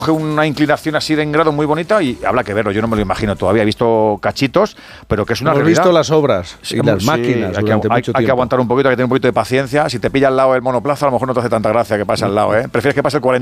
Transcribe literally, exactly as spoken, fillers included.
una inclinación así de en grado muy bonita y habrá que verlo, yo no me lo imagino todavía, he visto cachitos, pero que es una Hemos realidad. visto las obras Sí, y las sí, máquinas hay, durante que, hay, mucho hay que tiempo. aguantar un poquito, hay que tener un poquito de paciencia. Si te pilla al lado el monoplaza, a lo mejor no te hace tanta gracia que pase al lado, ¿eh? Prefieres que pase el cuarenta